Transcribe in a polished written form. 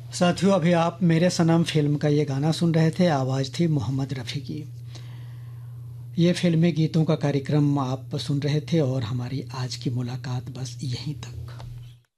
साथियों, अभी आप मेरे सनम फिल्म का ये गाना सुन रहे थे। आवाज़ थी मोहम्मद रफ़ी की। ये फिल्मी गीतों का कार्यक्रम आप सुन रहे थे और हमारी आज की मुलाकात बस यहीं तक।